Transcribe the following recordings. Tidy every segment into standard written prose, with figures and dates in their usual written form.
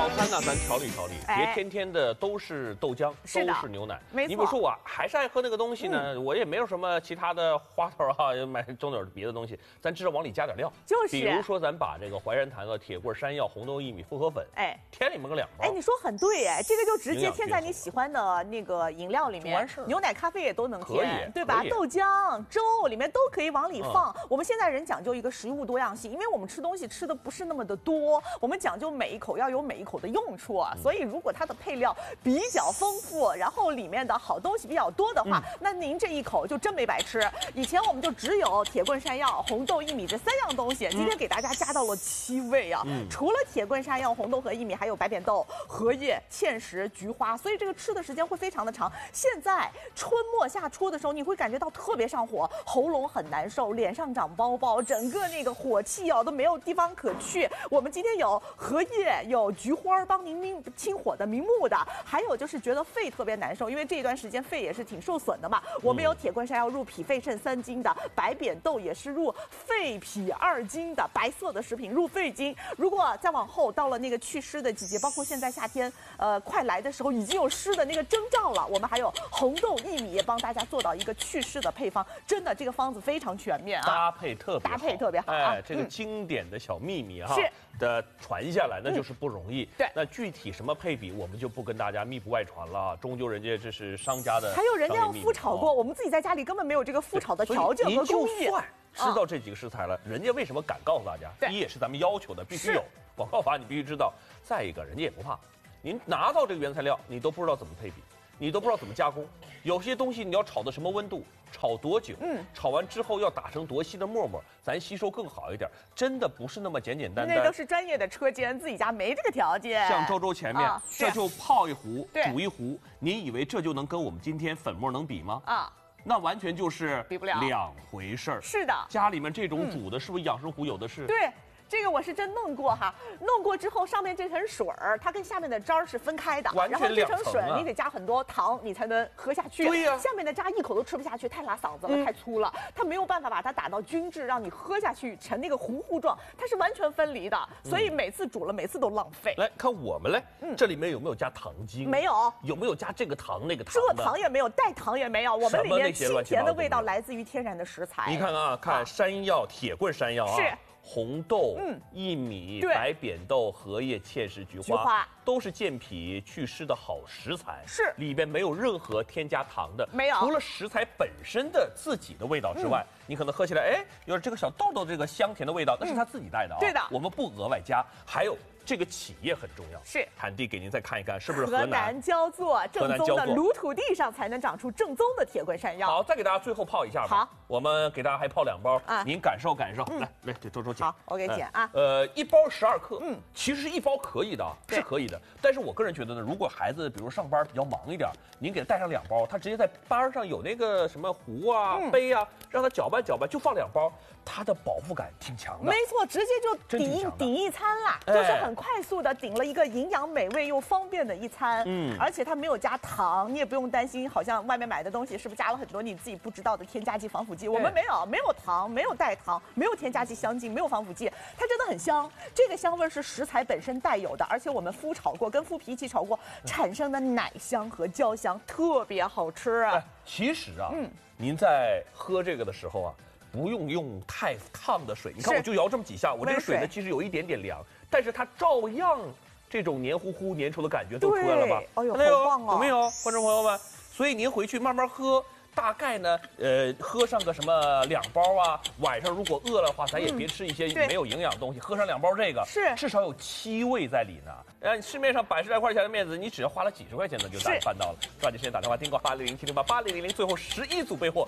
早餐呢，咱调理调理，别天天的都是豆浆，都是牛奶。 没错。 你比如说我还是爱喝那个东西呢，我也没有什么其他的花头啊，买整点别的东西，咱至少往里加点料。 就是。 比如说咱把这个淮山坛子、铁棍山药、红豆薏米复合粉，添里面个2包。 你说很对这个就直接添在你喜欢的那个饮料里面， 完事儿。 牛奶、咖啡也都能添，对吧？豆浆、粥里面都可以往里放。我们现在人讲究一个食物多样性，因为我们吃东西吃的不是那么的多，我们讲究每一口要有每一口的用处啊。所以如果它的配料比较丰富，然后里面的好东西比较多的话，那您这一口就真没白吃。以前我们就只有铁棍山药、红豆薏米这3样东西，今天给大家加到了7味啊。除了铁棍山药、红豆和薏米，还有白扁豆、荷叶、芡实、菊花，所以这个吃的时间会非常的长。现在春末夏初的时候，你会感觉到特别上火，喉咙很难受，脸上长包包，整个那个火气都没有地方可去。我们今天有荷叶，有菊花帮您清火的、明目的，还有就是觉得肺特别难受，因为这段时间肺也是挺受损的嘛。我们有铁棍山药入脾肺肾3经的，白扁豆也是入肺脾2经的，白色的食品入肺经。如果再往后到了那个祛湿的季节，包括现在夏天快来的时候，已经有湿的那个征兆了。我们还有红豆薏米也帮大家做到一个祛湿的配方，真的这个方子非常全面啊， 搭配特别好啊。这个经典的小秘密哈的传下来，那就是不容易。 对， 那具体什么配比，我们就不跟大家密不外传了，终究人家这是商家的。 还有人家要麸炒过，我们自己在家里根本没有这个麸炒的条件和工艺。 知道这几个食材了，人家为什么敢告诉大家？第一也是咱们要求的，必须有广告法，你必须知道。再一个，人家也不怕，您拿到这个原材料，你都不知道怎么配比，你都不知道怎么加工。有些东西你要炒的什么温度，炒多久，炒完之后要打成多细的沫沫，咱吸收更好一点，真的不是那么简简单单。 那都是专业的车间，自己家没这个条件。 像周前面，这就泡一壶，煮一壶，您以为这就能跟我们今天粉末能比吗？那完全就是比不了 2回事儿。 是的， 家里面这种煮的，是不是养生壶有的是？ 对。这个我是真弄过哈，弄过之后上面这层水儿，它跟下面的渣儿是分开的， 然后这层水你得加很多糖，你才能喝下去。 对呀， 下面的渣一口都吃不下去，太拉嗓子了，太粗了，它没有办法把它打到均质，让你喝下去成那个糊糊状，它是完全分离的，所以每次煮了每次都浪费。 来看我们嘞，这里面有没有加糖精？ 没有。 有没有加这个糖那个糖？ 这糖也没有，代糖也没有，我们里面清甜的味道来自于天然的食材。 你看啊，看山药，铁棍山药啊。 是。 红豆、薏米、白扁豆、荷叶、芡实、菊花，都是健脾祛湿的好食材。 是， 里边没有任何添加糖的， 没有。 除了食材本身的自己的味道之外，你可能喝起来，有这个小豆豆这个香甜的味道，那是它自己带的啊。 对的， 我们不额外加。还有。这个企业很重要， 是产地给您再看一看，是不是河南焦作正宗的卤土地上才能长出正宗的铁棍山药。 好，再给大家最后泡一下吧。 好， 我们给大家还泡2包啊，您感受感受。来，这周姐。 好，我给剪啊。 1包12克，其实1包可以的，是可以的。但是我个人觉得呢，如果孩子比如上班比较忙一点，您给他带上2包，他直接在班上有那个什么壶啊、杯啊，让他搅拌搅拌，就放2包，它的饱腹感挺强的。 没错，直接就顶一餐啦，就是很快速的顶了一个营养美味又方便的一餐。而且它没有加糖，你也不用担心，好像外面买的东西是不是加了很多你自己不知道的添加剂、防腐剂？我们没有糖，没有代糖，没有添加剂、香精，没有防腐剂，它真的很香。这个香味是食材本身带有的，而且我们麸炒过，跟麸皮一起炒过，产生的奶香和焦香特别好吃啊。 其实啊，您在喝这个的时候啊，不用太烫的水。你看我就摇这么几下，我这个水呢其实有一点点凉，但是它照样这种黏糊糊、粘稠的感觉都出来了吧？ 哎呦，好棒哦！ 有没有，观众朋友们？所以您回去慢慢喝，大概呢，喝上个什么2包啊。晚上如果饿了的话，咱也别吃一些没有营养的东西，喝上2包这个， 是至少有7味在里呢。市面上100来块钱的面子，你只要花了几十块钱呢，就办到了。抓紧时间打电话订购8007088000，最后11组备货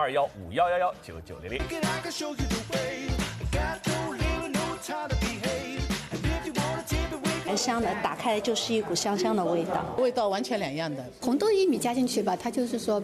0215111990。 蛮香的，打开就是一股香香的味道， 味道完全2样的。 红豆薏米加进去吧，它就是说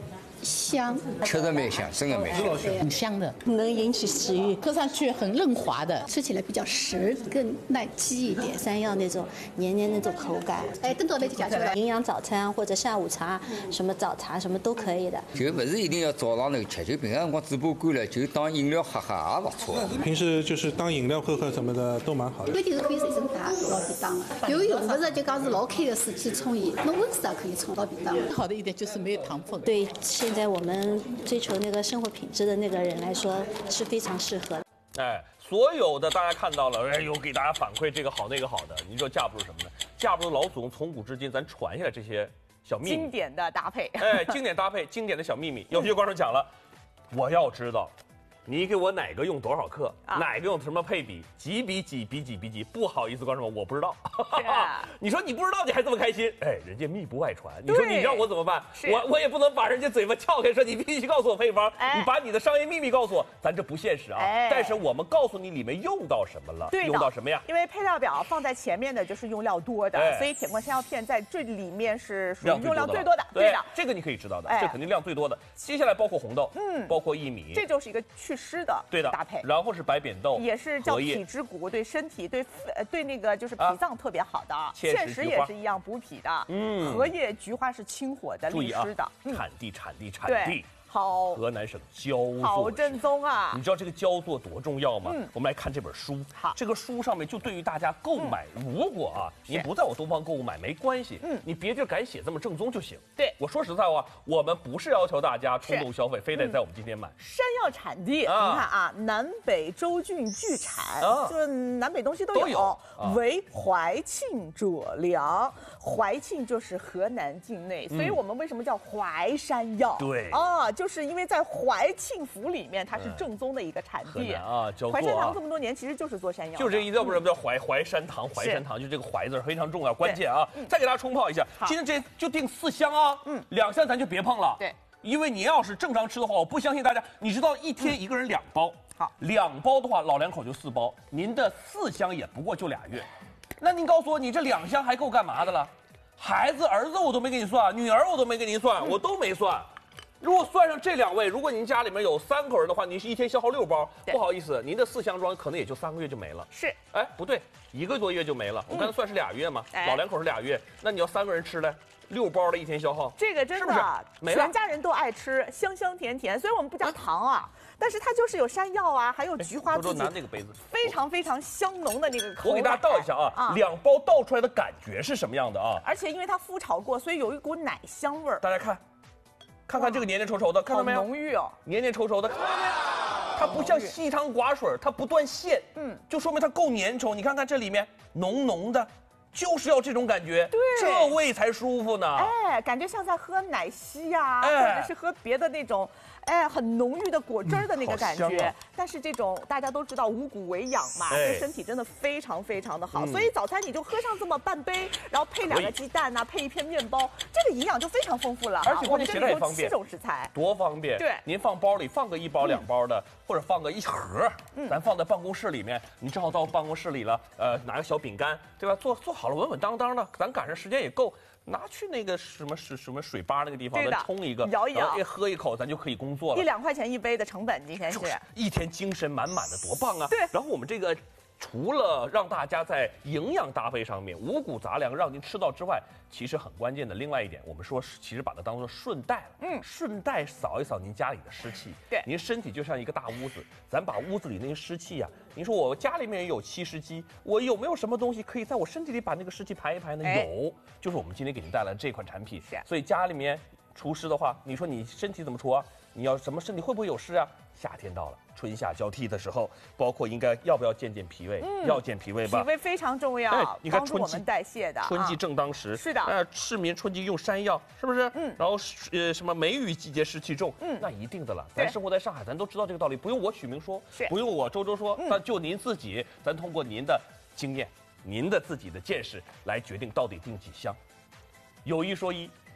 香， 确实蛮香，真的蛮香， 很香的， 能引起食欲， 喝上去很润滑的， 吃起来比较实，更耐饥一点。山药那种黏黏那种口感，哎，等到那就讲究了。营养早餐或者下午茶，什么早茶什么都可以的。 就不是一定要早上那个吃，就平常辰光嘴巴干了，就当饮料喝喝也不错。 平时就是当饮料喝喝什么的都蛮好的。 规定是可以随身带，老便当的。游泳不是就讲是老开的事体冲伊，那温水也可以冲老便当。 好的一点就是没有糖分。 对现在我们追求那个生活品质的那个人来说是非常适合的。 哎，所有的大家看到了，哎呦，给大家反馈这个好那个好的，你说架不住什么呢？架不住老祖宗从古至今咱传下来这些小秘密， 经典的搭配。 哎，经典搭配，经典的小秘密。有些观众讲了，我要知道。你给我哪个用多少克，哪个用什么配比，几比几比几比几？不好意思，观众们，我不知道。你说你不知道，你还这么开心？哎，人家密不外传。你说你让我怎么办？我也不能把人家嘴巴撬开，说你必须告诉我配方，你把你的商业秘密告诉我，咱这不现实啊。但是我们告诉你里面用到什么了，用到什么呀？ 因为配料表放在前面的就是用料多的，所以铁棍山药片在这里面是属于用料最多的。对的， 这个你可以知道的，这肯定量最多的。接下来包括红豆，包括薏米， 这就是一个去湿的搭配。 然后是白扁豆， 也是叫脾之谷，对身体对那个就是脾脏特别好的。芡实也是一样补脾的。荷叶、菊花是清火的、利湿的。 产地。 好， 河南省焦作， 好正宗啊！ 你知道这个焦作多重要吗？我们来看这本书。好，这个书上面就对于大家购买，如果您不在我东方购物买没关系，你别地儿敢写这么正宗就行。 对， 我说实在话，我们不是要求大家冲动消费，非得在我们今天买。 山药产地，你看啊，南北州郡俱产，就是南北东西都有。为怀庆者良，怀庆就是河南境内，所以我们为什么叫淮山药？ 对就是因为在怀庆府里面，它是正宗的一个产地淮山堂这么多年，其实就是做山药， 就这意思。要不然叫淮山堂，淮山堂就这个淮字非常重要，关键啊！再给大家冲泡一下，今天这就定4箱啊，2箱咱就别碰了。 对， 因为你要是正常吃的话，我不相信大家，你知道一天一个人2包， 好 ，2包的话老两口就4包，您的4箱也不过就2月，那您告诉我，你这2箱还够干嘛的了？孩子儿子我都没给你算，女儿我都没给您算，我都没算。如果算上这2位，如果您家里面有3口人的话，您是一天消耗6包，不好意思，您的4箱装可能也就3个月就没了。 是， 哎，不对，1个多月就没了。我刚才算是2月嘛，老两口是2月，那你要3个人吃嘞，6包的一天消耗， 这个真的全家人都爱吃，香香甜甜，所以我们不加糖啊。但是它就是有山药啊，还有菊花自己拿那个杯子， 非常非常香浓的那个口感。 我给大家倒一下啊，2包倒出来的感觉是什么样的啊？ 而且因为它麸炒过，所以有一股奶香味儿。 大家看看这个黏黏稠稠的，看到没有？ 浓郁哦， 黏黏稠稠的，看到没有？它不像细汤寡水，它不断线，就说明它够粘稠。你看看这里面浓浓的，就是要这种感觉， 对， 这味才舒服呢。 哎，感觉像在喝奶昔呀，或者是喝别的那种。很浓郁的果汁的那个感觉，但是这种大家都知道五谷为养嘛，对身体真的非常非常的好，所以早餐你就喝上这么半杯，然后配2个鸡蛋呐，配一片面包，这个营养就非常丰富了。 而且关键携带也方便，7 种食材多方便。 对， 您放包里放个1包2包的，或者放个1盒，咱放在办公室里面，你正好到办公室里了，拿个小饼干，对吧？做好了稳稳当当的，咱赶上时间也够。拿去那个什么水吧那个地方，咱冲一个， 摇一摇， 喝一口，咱就可以工作了。 1-2块钱1杯的成本，今天是一天精神满满的，多棒啊！ 对。 然后我们这个除了让大家在营养搭配上面五谷杂粮让您吃到之外，其实很关键的另外一点，我们说其实把它当做顺带了，顺带扫一扫您家里的湿气。 对， 您身体就像一个大屋子，咱把屋子里那些湿气啊，您说我家里面也有7湿机，我有没有什么东西可以在我身体里把那个湿气排一排呢？有，就是我们今天给您带来的这款产品。 是， 所以家里面除湿的话，你说你身体怎么除啊？你要什么身体会不会有湿啊？夏天到了，春夏交替的时候，包括应该要不要健脾胃？要健脾胃吧， 脾胃非常重要， 你看帮助我们代谢的。 春季正当时， 是的。 市民春季用山药，是不是？然后什么梅雨季节湿气重，那一定的了。咱生活在上海，咱都知道这个道理，不用我许明说，不用我周说，那就您自己，咱通过您的经验、您的自己的见识来决定到底定几箱。有一说一。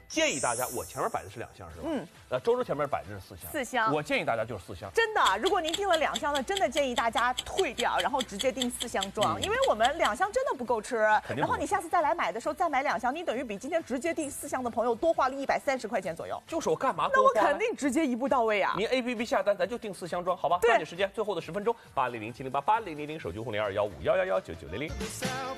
建议大家，我前面摆的是2箱是吧？周周前面摆的是4箱。 4箱。 我建议大家就是4箱。 真的，如果您订了2箱的，真的建议大家退掉，然后直接订4箱装，因为我们2箱真的不够吃。然后你下次再来买的时候再买2箱，你等于比今天直接订4箱的朋友多花了130块钱左右。 就是我干嘛？ 那我肯定直接一步到位啊！ 您 APP 下单，咱就订4箱装，好吧？抓紧时间，最后的10分钟，80070088000手机互联21511199900。